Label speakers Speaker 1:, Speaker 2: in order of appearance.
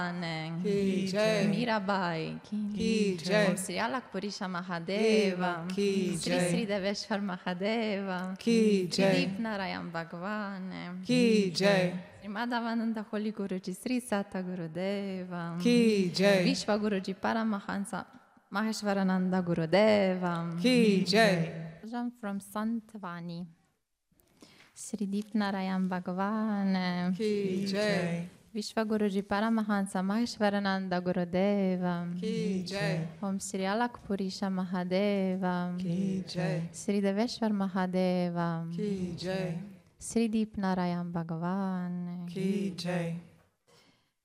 Speaker 1: Ki Jai.
Speaker 2: Mirabai
Speaker 1: Ki Jai.
Speaker 2: Om Sri Alakpurisha Mahadeva
Speaker 1: Ki
Speaker 2: Sri
Speaker 1: Jai.
Speaker 2: Sri Deveshwar Mahadeva
Speaker 1: Ki Jai.
Speaker 2: Deep Narayan Bhagwan
Speaker 1: Ki Jai.
Speaker 2: Sri Madhavananda Holy Guruji Sri Sata Gurudeva
Speaker 1: Ki Jai.
Speaker 2: Vishwa Guruji Paramahansa Maheshwarananda Gurudeva
Speaker 1: Ki Jai.
Speaker 2: From Santvani Sri Deep Narayan Bhagwan
Speaker 1: Ki Jai.
Speaker 2: Vishwa Guruji Paramahansa Maheshwarananda Gurudeva
Speaker 1: Ki Jai.
Speaker 2: Om Sri Alakpurisha Mahadeva
Speaker 1: Ki Jai.
Speaker 2: Sri Deveshwar Mahadeva
Speaker 1: Ki Jai.
Speaker 2: Sri Deep Narayan Bhagwan
Speaker 1: Ki Jai.